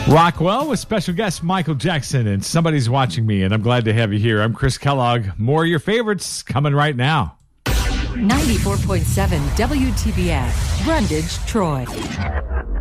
Rockwell with special guest Michael Jackson and Somebody's Watching Me, and I'm glad to have you here. I'm Chris Kellogg. More of your favorites coming right now. 94.7 WTBF, Brundage, Troy.